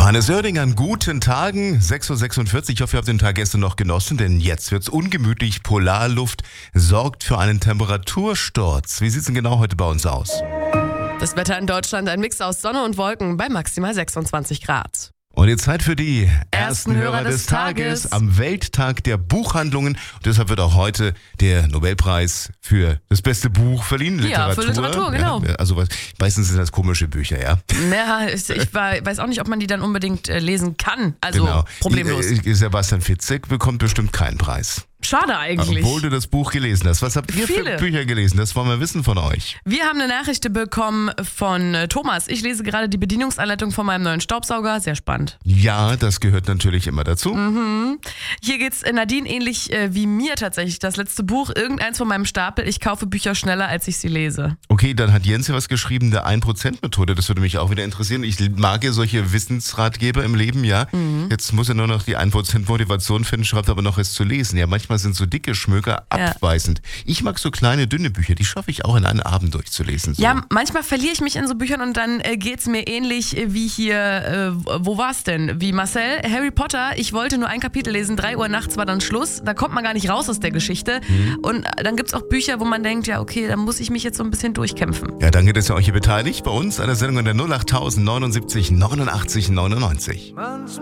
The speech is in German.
Johannes Oerding an guten Tagen, 6.46 Uhr. Ich hoffe, ihr habt den Tag gestern noch genossen, denn jetzt wird's ungemütlich. Polarluft sorgt für einen Temperatursturz. Wie sieht's denn genau heute bei uns aus? Das Wetter in Deutschland ein Mix aus Sonne und Wolken bei maximal 26 Grad. Und jetzt Zeit für die Ersten Hörer des Tages am Welttag der Buchhandlungen. Und deshalb wird auch heute der Nobelpreis für das beste Buch verliehen. Ja, für Literatur, genau. Ja, also meistens sind das komische Bücher, ja. Ja, ich weiß auch nicht, ob man die dann unbedingt lesen kann. Also Genau. problemlos. Sebastian Fitzek bekommt bestimmt keinen Preis. Schade eigentlich. Obwohl du das Buch gelesen hast. Was habt ihr für Bücher gelesen? Das wollen wir wissen von euch. Wir haben eine Nachricht bekommen von Thomas. Ich lese gerade die Bedienungsanleitung von meinem neuen Staubsauger. Sehr spannend. Ja, das gehört natürlich immer dazu. Hier geht's Nadine ähnlich wie mir tatsächlich. Das letzte Buch, irgendeins von meinem Stapel. Ich kaufe Bücher schneller, als ich sie lese. Okay, dann hat Jens ja was geschrieben, der 1%-Methode. Das würde mich auch wieder interessieren. Ich mag ja solche Wissensratgeber im Leben, ja. Jetzt muss er nur noch die 1%-Motivation finden, schreibt aber noch es zu lesen. Ja, manchmal sind so dicke Schmöker abweisend. Ich mag so kleine, dünne Bücher, die schaffe ich auch in einem Abend durchzulesen. So. Ja, manchmal verliere ich mich in so Büchern und dann geht's mir ähnlich wie hier, wo war's denn? Wie Marcel, Harry Potter, ich wollte nur ein Kapitel lesen, 3 Uhr nachts war dann Schluss, da kommt man gar nicht raus aus der Geschichte. Und dann gibt's auch Bücher, wo man denkt, ja okay, da muss ich mich jetzt so ein bisschen durchkämpfen. Ja, danke, dass ihr euch hier beteiligt bei uns an der Sendung in der 08000 79 89 99.